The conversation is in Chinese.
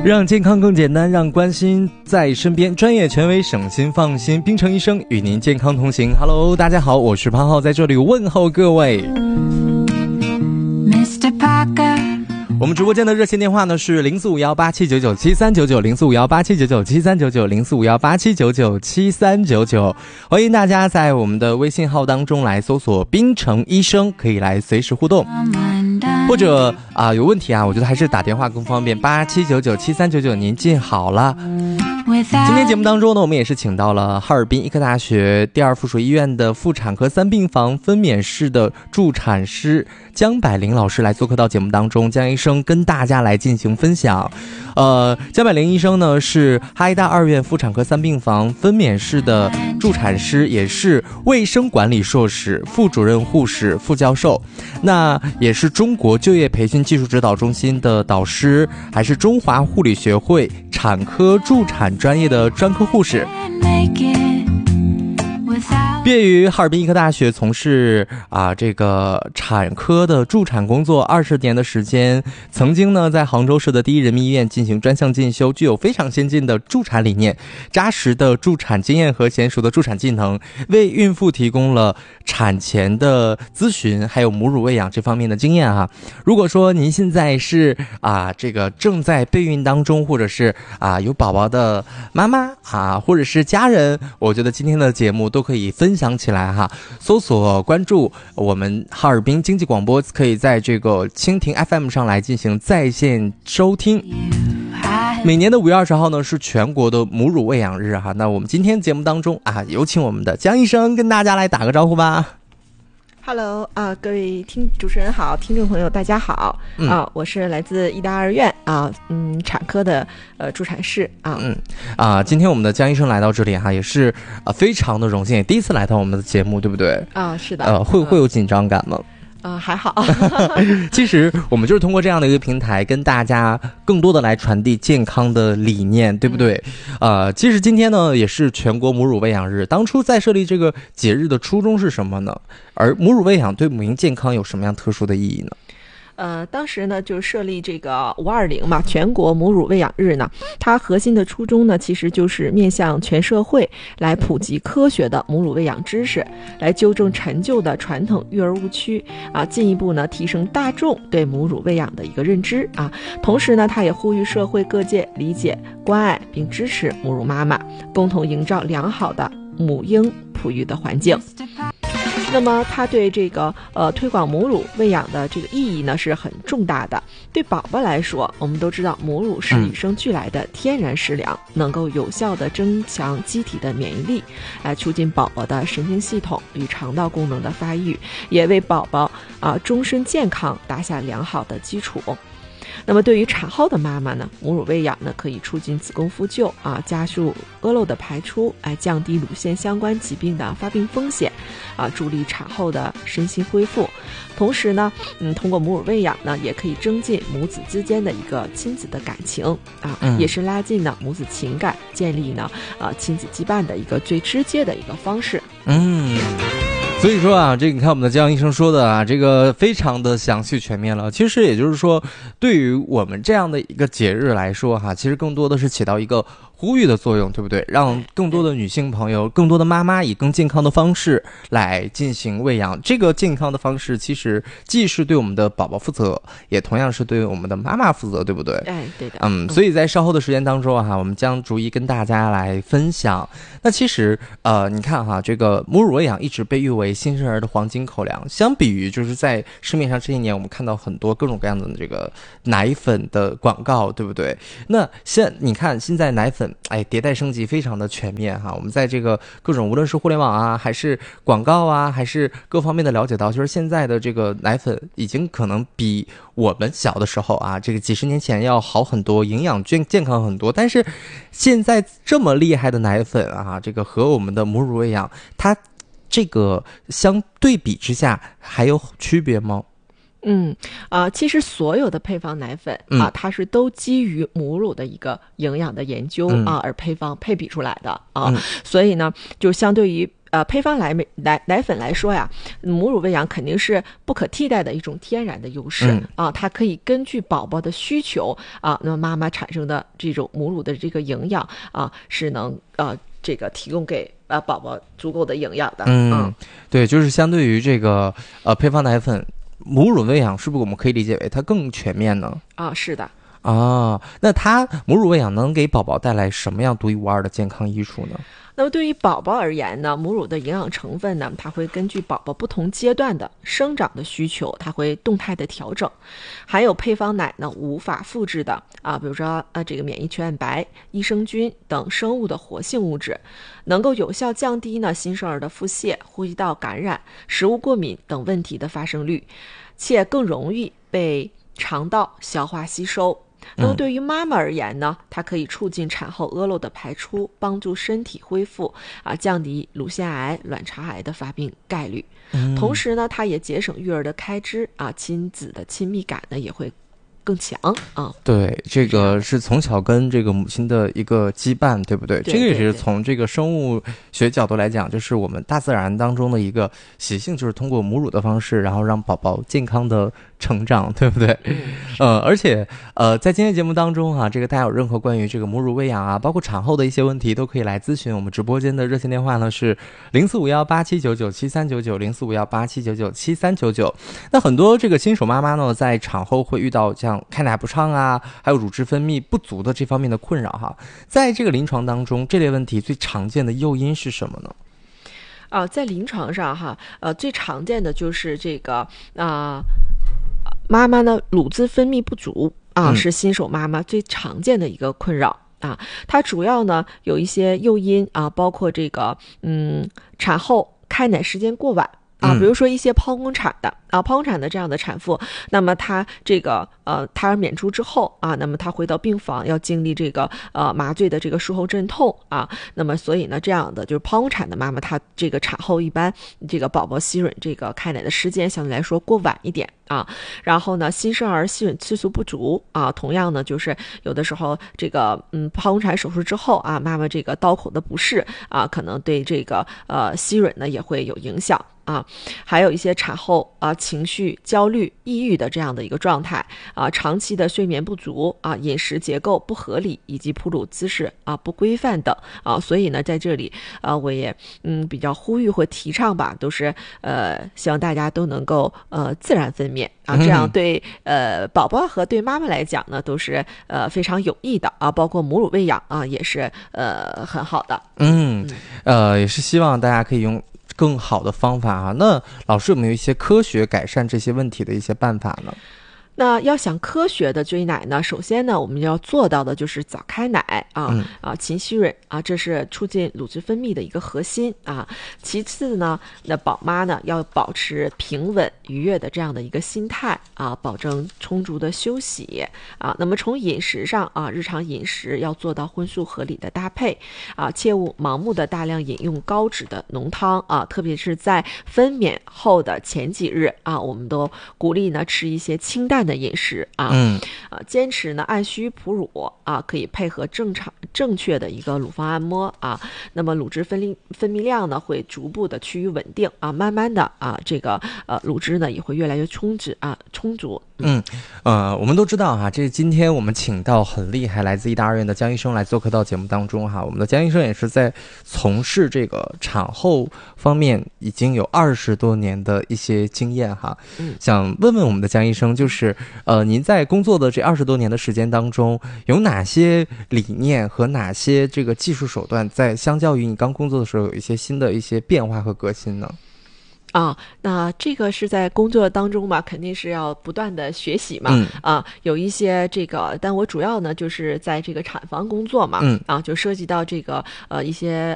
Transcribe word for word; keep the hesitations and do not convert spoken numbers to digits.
让健康更简单，让关心在身边，专业权威省心放心，冰城医生与您健康同行。 Hello， 大家好，我是潘浩，在这里问候各位。我们直播间的热线电话呢是零四五幺八七九九七三九九，零四五幺八七九九七三九九，零四五幺八七九九七三九九。欢迎大家在我们的微信号当中来搜索冰城医生，可以来随时互动，或者啊、呃、有问题啊，我觉得还是打电话更方便，八七九九七三九九，您记好了。今天节目当中呢，我们也是请到了哈尔滨医科大学第二附属医院的妇产科三病房分娩室的助产师江百灵老师来做客到节目当中，江医生跟大家来进行分享。呃，江百灵医生呢是哈医大二院妇产科三病房分娩室的助产师，也是卫生管理硕士、副主任护士、副教授，那也是中国就业培训技术指导中心的导师，还是中华护理学会产科助产专业的专科护士。毕业于哈尔滨医科大学，从事啊这个产科的助产工作二十年的时间，曾经呢在杭州市的第一人民医院进行专项进修，具有非常先进的助产理念、扎实的助产经验和娴熟的助产技能，为孕妇提供了产前的咨询，还有母乳喂养这方面的经验哈。如果说您现在是啊这个正在备孕当中，或者是啊有宝宝的妈妈啊，或者是家人，我觉得今天的节目都可以分享起来哈。搜索关注我们哈尔滨经济广播，可以在这个蜻蜓 F M 上来进行在线收听。每年的五月二十号呢是全国的母乳喂养日哈。那我们今天节目当中啊，有请我们的江医生跟大家来打个招呼吧。 Hello 啊、呃，各位听主持人好，听众朋友大家好啊、嗯呃，我是来自医大二院啊，嗯，产科的呃助产士啊， 嗯啊、呃，今天我们的江医生来到这里哈，也是啊、呃、非常的荣幸，也第一次来到我们的节目，对不对？ 啊，是的， 呃，会会有紧张感吗？ 啊、呃，还好。 其实我们就是通过这样的一个平台，跟大家更多的来传递健康的理念，对不对？呃，其实今天呢，也是全国母乳喂养日。当初在设立这个节日的初衷是什么呢？而母乳喂养对母婴健康有什么样特殊的意义呢？ 呃，当时呢就设立这个五二零嘛，全国母乳喂养日呢，它核心的初衷呢，其实就是面向全社会来普及科学的母乳喂养知识，来纠正陈旧的传统育儿误区啊，进一步呢提升大众对母乳喂养的一个认知啊。同时呢，它也呼吁社会各界理解、关爱并支持母乳妈妈，共同营造良好的母婴哺育的环境。那么它对这个呃推广母乳喂养的这个意义呢是很重大的。对宝宝来说，我们都知道母乳是与生俱来的天然食粮，嗯、能够有效的增强机体的免疫力，来促进宝宝的神经系统与肠道功能的发育，也为宝宝啊、呃、终身健康打下良好的基础。那么对于产后的妈妈呢，母乳喂养呢可以促进子宫复旧啊，加速屙漏的排出，来降低乳腺相关疾病的发病风险啊，助力产后的身心恢复。同时呢，嗯，通过母乳喂养呢，也可以增进母子之间的一个亲子的感情啊，嗯、也是拉近呢母子情感，建立呢啊亲子羁绊的一个最直接的一个方式。 嗯。所以说啊，这个你看我们的江医生说的啊，这个非常的详细全面了。其实也就是说，对于我们这样的一个节日来说哈，其实更多的是起到一个呼吁的作用，对不对？让更多的女性朋友、更多的妈妈以更健康的方式来进行喂养。这个健康的方式其实既是对我们的宝宝负责，也同样是对我们的妈妈负责，对不对？ 哎，对的。 嗯，所以在稍后的时间当中哈，我们将逐一跟大家来分享。那其实呃，你看哈，这个母乳喂养一直被誉为新生儿的黄金口粮。相比于就是在市面上这些年，我们看到很多各种各样的这个奶粉的广告，对不对？那现你看现在奶粉哎，迭代升级非常的全面哈。我们在这个各种无论是互联网啊，还是广告啊，还是各方面的了解到，就是现在的这个奶粉已经可能比我们小的时候啊，这个几十年前要好很多，营养健健康很多。但是现在这么厉害的奶粉啊，这个和我们的母乳喂养，它这个相对比之下还有区别吗？ 嗯啊、呃，其实所有的配方奶粉啊、嗯，它是都基于母乳的一个营养的研究、嗯、啊而配方配比出来的啊、嗯，所以呢，就相对于呃配方奶奶奶粉来说呀，母乳喂养肯定是不可替代的一种天然的优势、嗯、啊，它可以根据宝宝的需求啊，那么妈妈产生的这种母乳的这个营养啊，是能呃这个提供给呃宝宝足够的营养的。 嗯，嗯对，就是相对于这个呃配方奶粉，母乳喂养是不是我们可以理解为它更全面呢？ 啊，是的。 啊，那它母乳喂养能给宝宝带来什么样独一无二的健康益处呢？ 那么对于宝宝而言呢，母乳的营养成分呢，它会根据宝宝不同阶段的生长的需求，它会动态的调整。还有配方奶呢无法复制的啊，比如说呃这个免疫球蛋白、益生菌等生物的活性物质，能够有效降低呢新生儿的腹泻、呼吸道感染、食物过敏等问题的发生率，且更容易被肠道消化吸收。那么对于妈妈而言呢，它可以促进产后屙漏的排出，帮助身体恢复啊，降低乳腺癌、卵巢癌的发病概率。嗯、同时呢，它也节省育儿的开支啊，亲子的亲密感呢也会更强啊。 对，这个是从小跟这个母亲的一个羁绊，对不对？ 对对对， 这个也是从这个生物学角度来讲，就是我们大自然当中的一个习性，就是通过母乳的方式，然后让宝宝健康的成长，对不对？嗯，呃，而且呃，在今天节目当中啊，这个大家有任何关于这个母乳喂养啊，包括产后的一些问题，都可以来咨询我们直播间的热线电话呢是零四五幺八七九九七三九九零四五幺八七九九七三九九。那很多这个新手妈妈呢，在产后会遇到像开奶不畅啊，还有乳汁分泌不足的这方面的困扰哈。在这个临床当中，这类问题最常见的诱因是什么呢？ 啊，在临床上哈，呃，最常见的就是这个啊。呃妈妈呢，乳汁分泌不足啊，是新手妈妈最常见的一个困扰啊。它主要呢有一些诱因啊，包括这个嗯，产后开奶时间过晚啊，比如说一些剖宫产的啊，剖宫产的这样的产妇，那么她这个呃胎儿娩出之后啊，那么她回到病房要经历这个呃麻醉的这个术后阵痛啊，那么所以呢，这样的就是剖宫产的妈妈，她这个产后一般这个宝宝吸吮这个开奶的时间相对来说过晚一点啊，然后呢，新生儿吸吮次数不足啊，同样呢，就是有的时候这个嗯剖宫产手术之后啊，妈妈这个刀口的不适啊，可能对这个呃吸吮呢也会有影响。啊，还有一些产后啊情绪焦虑、抑郁的这样的一个状态啊，长期的睡眠不足啊，饮食结构不合理，以及哺乳姿势啊不规范等啊，所以呢，在这里啊，我也嗯比较呼吁或提倡吧，都是呃希望大家都能够呃自然分娩啊，这样对呃宝宝和对妈妈来讲呢，都是呃非常有益的啊，包括母乳喂养啊也是呃很好的。 嗯，呃，也是希望大家可以用更好的方法啊。那老师有没有一些科学改善这些问题的一些办法呢？ 那要想科学的追奶呢，首先呢，我们要做到的就是早开奶啊、嗯、啊，勤吸吮啊，这是促进乳汁分泌的一个核心啊。其次呢，那宝妈呢要保持平稳愉悦的这样的一个心态啊，保证充足的休息啊。那么从饮食上啊，日常饮食要做到荤素合理的搭配啊，切勿盲目的大量饮用高脂的浓汤啊，特别是在分娩后的前几日啊，我们都鼓励呢吃一些清淡的饮食啊， 嗯， 啊，坚持呢按需哺乳啊，可以配合正常正确的一个乳房按摩啊，那么乳汁分泌分泌量呢会逐步的趋于稳定啊，慢慢的啊，这个呃乳汁呢也会越来越充足啊充足。 嗯，呃，我们都知道哈，这今天我们请到很厉害来自医大二院的江医生来做客到节目当中哈。我们的江医生也是在从事这个产后方面已经有二十多年的一些经验哈。嗯，想问问我们的江医生，就是呃，您在工作的这二十多年的时间当中，有哪些理念和哪些这个技术手段，在相较于你刚工作的时候有一些新的一些变化和革新呢？ 啊，那这个是在工作当中嘛，肯定是要不断的学习嘛。 嗯、 啊，有一些这个，但我主要呢就是在这个产房工作嘛。 嗯、 啊，就涉及到这个呃一些